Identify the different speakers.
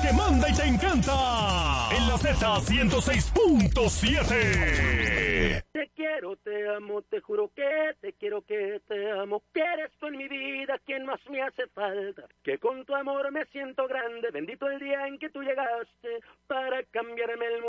Speaker 1: te manda y te encanta. En la Z106.7.
Speaker 2: Te quiero, te amo, te juro que te quiero, que te amo, que eres tú en mi vida quien más me hace falta, que con tu amor me siento grande, bendito el día en que tú llegaste para cambiarme el mundo.